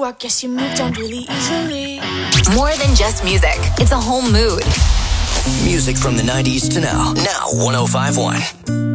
rock, yes, you moved on really easily. More than just music, it's a whole mood. Music from the 90s to now. Now 105.1.